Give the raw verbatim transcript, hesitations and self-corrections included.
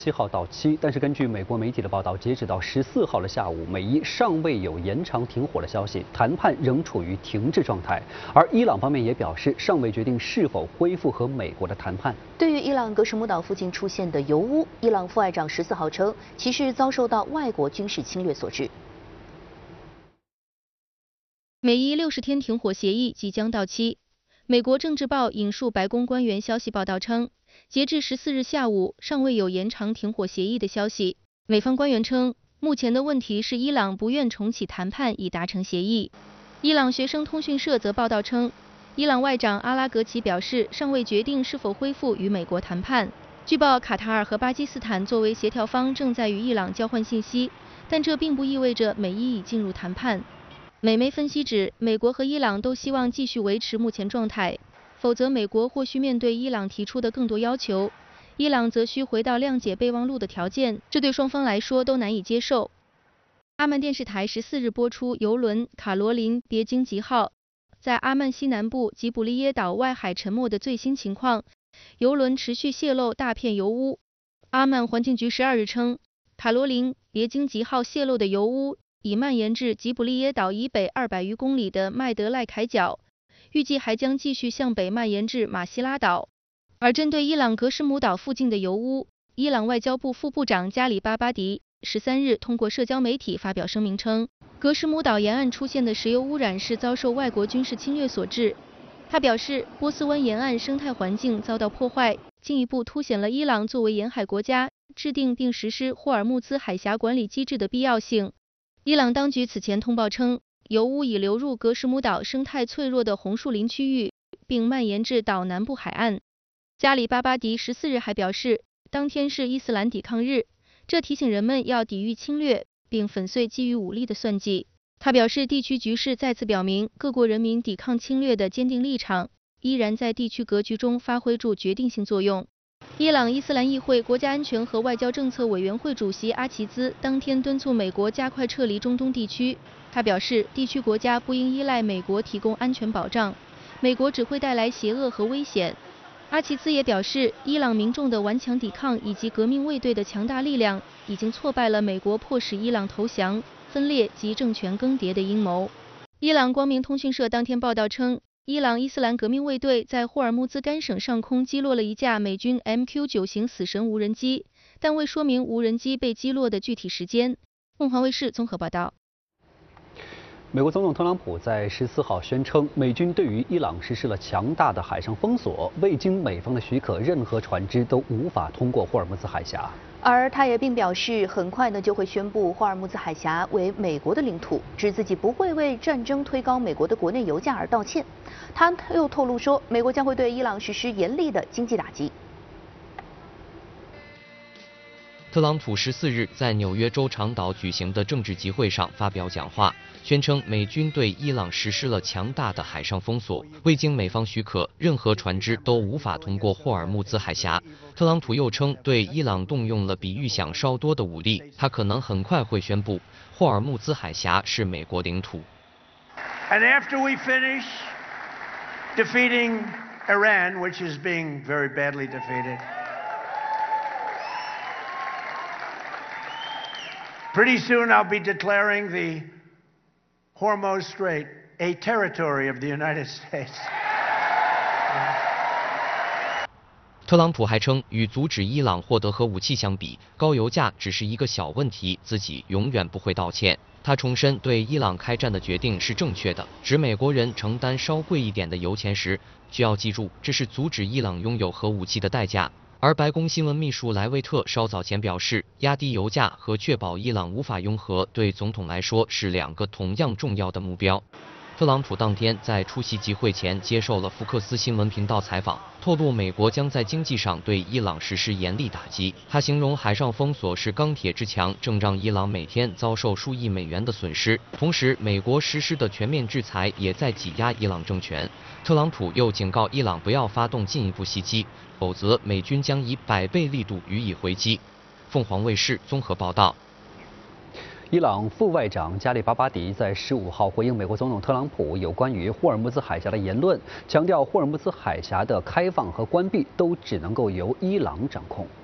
七号到期，但是根据美国媒体的报道，截止到十四号的下午，美伊尚未有延长停火的消息，谈判仍处于停滞状态。而伊朗方面也表示，尚未决定是否恢复和美国的谈判。 对于伊朗格什姆岛附近出现的油污，伊朗副外长十四号称，其是遭受到外国军事侵略所致。 美伊六十天停火协议即将到期。美国政治报引述白宫官员消息报道称，截至十四日下午，尚未有延长停火协议的消息。美方官员称，目前的问题是伊朗不愿重启谈判以达成协议。伊朗学生通讯社则报道称，伊朗外长阿拉格齐表示，尚未决定是否恢复与美国谈判。据报，卡塔尔和巴基斯坦作为协调方正在与伊朗交换信息，但这并不意味着美伊已进入谈判。美媒分析指，美国和伊朗都希望继续维持目前状态，否则美国或需面对伊朗提出的更多要求，伊朗则需回到谅解备忘录的条件，这对双方来说都难以接受。阿曼电视台十四日播出邮轮卡罗琳别经吉号在阿曼西南部吉卜利耶岛外海沉没的最新情况，邮轮持续泄漏大片油污。阿曼环境局十二日称，卡罗琳别经吉号泄漏的油污已蔓延至吉卜利耶岛以北二百余公里的麦德赖凯角，预计还将继续向北蔓延至马希拉岛。而针对伊朗格什姆岛附近的油污，伊朗外交部副部长加里巴巴迪十三日通过社交媒体发表声明称，格什姆岛沿岸出现的石油污染是遭受外国军事侵略所致。他表示，波斯湾沿岸生态环境遭到破坏，进一步凸显了伊朗作为沿海国家制定并实施霍尔木兹海峡管理机制的必要性。伊朗当局此前通报称，油污已流入格什姆岛生态脆弱的红树林区域，并蔓延至岛南部海岸。加里巴巴迪十四日还表示，当天是伊斯兰抵抗日，这提醒人们要抵御侵略，并粉碎基于武力的算计。他表示，地区局势再次表明各国人民抵抗侵略的坚定立场，依然在地区格局中发挥出决定性作用。伊朗伊斯兰议会国家安全和外交政策委员会主席阿齐兹当天敦促美国加快撤离中东地区。他表示，地区国家不应依赖美国提供安全保障，美国只会带来邪恶和危险。阿齐兹也表示，伊朗民众的顽强抵抗以及革命卫队的强大力量，已经挫败了美国迫使伊朗投降、分裂及政权更迭的阴谋。伊朗光明通讯社当天报道称，伊朗伊斯兰革命卫队在霍尔木兹干省上空击落了一架美军 M Q 九 型死神无人机，但未说明无人机被击落的具体时间。凤凰卫视综合报道。 美国总统特朗普在十四号宣称，美军对于伊朗实施了强大的海上封锁，未经美方的许可，任何船只都无法通过霍尔木兹海峡。 而他也并表示，很快呢就会宣布霍尔木兹海峡为美国的领土，指自己不会为战争推高美国的国内油价而道歉。他又透露说，美国将会对伊朗实施严厉的经济打击。 特朗普十四日在纽约州长岛举行的政治集会上发表讲话，宣称美军对伊朗实施了强大的海上封锁，未经美方许可，任何船只都无法通过霍尔木兹海峡。特朗普又称，对伊朗动用了比预想稍多的武力，他可能很快会宣布霍尔木兹海峡是美国领土。 And after we finish defeating Iran, which is being very badly defeated, pretty soon I'll be declaring the Hormuz Strait a territory of the United States. 特朗普还称，与阻止伊朗获得核武器相比，高油价只是一个小问题，自己永远不会道歉。他重申对伊朗开战的决定是正确的，指美国人承担稍贵一点的油钱时，需要记住，这是阻止伊朗拥有核武器的代价。而白宫新闻秘书莱维特稍早前表示，压低油价和确保伊朗无法拥核，对总统来说是两个同样重要的目标。特朗普当天在出席集会前接受了福克斯新闻频道采访，透露美国将在经济上对伊朗实施严厉打击。他形容海上封锁是钢铁之墙，正让伊朗每天遭受数亿美元的损失。同时，美国实施的全面制裁也在挤压伊朗政权。特朗普又警告伊朗不要发动进一步袭击，否则美军将以百倍力度予以回击。凤凰卫视综合报道。 伊朗副外长加里巴巴迪在十五号回应美国总统特朗普有关于霍尔木兹海峡的言论，强调霍尔木兹海峡的开放和关闭都只能够由伊朗掌控。